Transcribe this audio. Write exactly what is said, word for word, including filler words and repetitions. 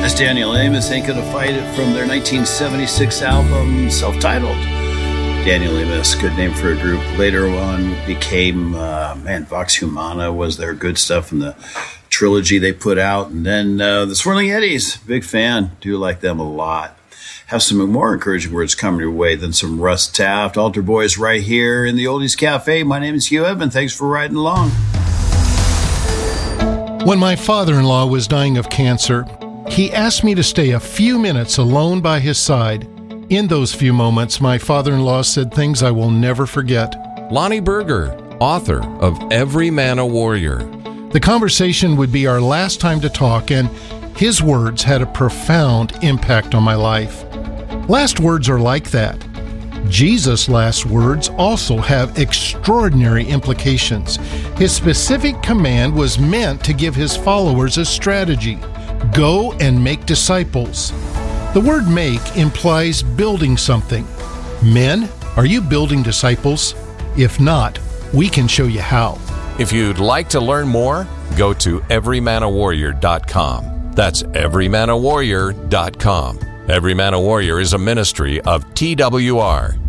That's Daniel Amos, Ain't Gonna Fight It, from their nineteen seventy-six album, self-titled. Daniel Amos, good name for a group. Later on became, uh, man, Vox Humana was their good stuff in the trilogy they put out. And then uh, the Swirling Eddies, big fan, do like them a lot. Have some more encouraging words coming your way than some Russ Taft. Altar Boys right here in the Oldies Cafe. My name is Hugh Evan. Thanks for riding along. When my father-in-law was dying of cancer, he asked me to stay a few minutes alone by his side. In those few moments, my father-in-law said things I will never forget. Lonnie Berger, author of Every Man a Warrior. The conversation would be our last time to talk, and his words had a profound impact on my life. Last words are like that. Jesus' last words also have extraordinary implications. His specific command was meant to give his followers a strategy. Go and make disciples. The word make implies building something. Men, are you building disciples? If not, we can show you how. If you'd like to learn more, go to every man a warrior dot com. That's every man a warrior dot com. Every Man a Warrior is a ministry of T W R.